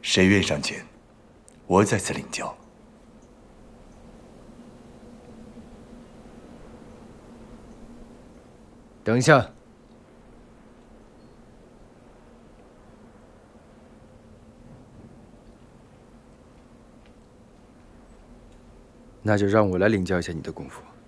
谁愿上前，我在此领教。 等一下。 那就让我来领教一下你的功夫。